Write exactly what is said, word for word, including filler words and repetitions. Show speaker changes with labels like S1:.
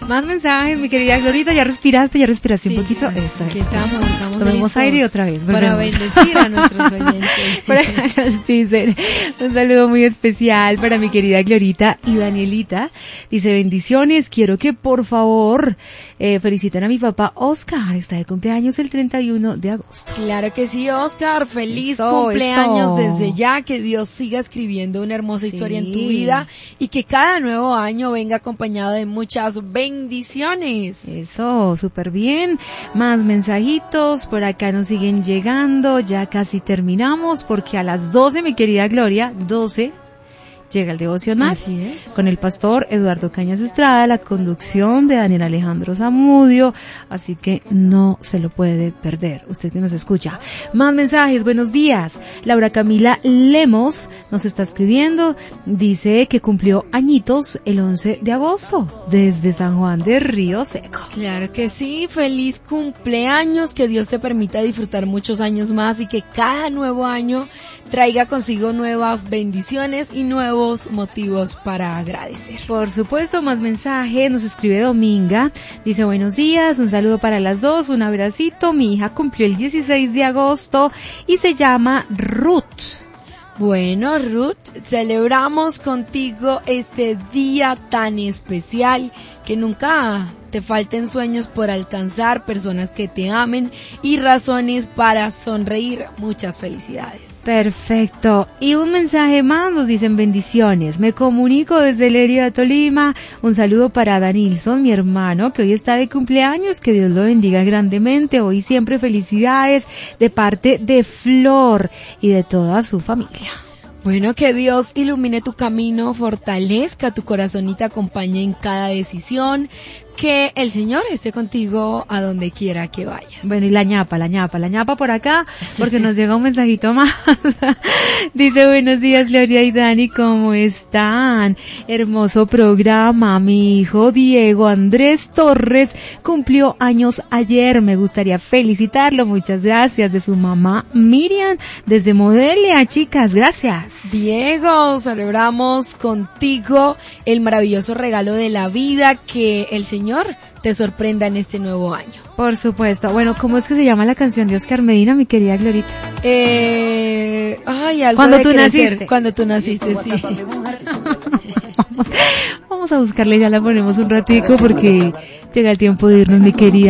S1: Más mensajes, mi querida Glorita, ya respiraste, ya respiraste sí, un poquito.
S2: Ya,
S1: eso,
S2: aquí
S1: eso.
S2: estamos, estamos
S1: Tomemos aire y otra vez.
S2: Para bendecir a nuestros oyentes.
S1: Por acá nos dicen, un saludo muy especial para mi querida Glorita y Danielita. Dice, bendiciones, quiero que por favor eh, feliciten a mi papá Oscar, está de cumpleaños el treinta y uno de agosto.
S2: Claro que sí, Oscar, feliz
S1: eso,
S2: cumpleaños
S1: eso.
S2: desde ya, que Dios siga escribiendo una hermosa historia sí. en tu vida y que cada nuevo año venga acompañado de muchas bendiciones.
S1: Eso, súper bien. Más mensajitos, por acá nos siguen llegando, ya casi terminamos porque a las doce, mi querida Gloria, doce, llega el devocional.
S2: Así es.
S1: Con el pastor Eduardo Cañas Estrada, la conducción de Daniel Alejandro Zamudio, así que no se lo puede perder, usted que nos escucha. Más mensajes, buenos días. Laura Camila Lemos nos está escribiendo, dice que cumplió añitos el once de agosto, desde San Juan de Río Seco.
S2: Claro que sí, feliz cumpleaños, que Dios te permita disfrutar muchos años más y que cada nuevo año traiga consigo nuevas bendiciones y nuevos motivos para agradecer.
S1: Por supuesto, más mensaje, nos escribe Dominga, dice buenos días, un saludo para las dos, un abracito, mi hija cumplió el dieciséis de agosto y se llama Ruth.
S2: Bueno, Ruth, celebramos contigo este día tan especial, que nunca te falten sueños por alcanzar, personas que te amen y razones para sonreír. Muchas felicidades.
S1: Perfecto. Y un mensaje más, nos dicen bendiciones. Me comunico desde Lerida, Tolima. Un saludo para Danilson, mi hermano, que hoy está de cumpleaños. Que Dios lo bendiga grandemente. Hoy siempre felicidades de parte de Flor y de toda su familia.
S2: Bueno, que Dios ilumine tu camino, fortalezca tu corazón y te acompañe en cada decisión. Que el Señor esté contigo a donde quiera que vayas.
S1: Bueno, y la ñapa, la ñapa, la ñapa por acá, porque nos llega un mensajito más. Dice, buenos días, Gloria y Dani, ¿cómo están? Hermoso programa. Mi hijo Diego Andrés Torres cumplió años ayer. Me gustaría felicitarlo. Muchas gracias. De su mamá Miriam, desde Modelia, chicas. Gracias.
S2: Diego, celebramos contigo el maravilloso regalo de la vida, que el Señor Señor te sorprenda en este nuevo año.
S1: Por supuesto. Bueno, ¿cómo es que se llama la canción de Oscar Medina, mi querida Glorita?
S2: Eh, ay, algo
S1: Cuando
S2: de
S1: tú
S2: crecer.
S1: naciste.
S2: Cuando tú naciste, sí.
S1: Vamos a buscarle, ya la ponemos un ratico porque llega el tiempo de irnos, mi querida.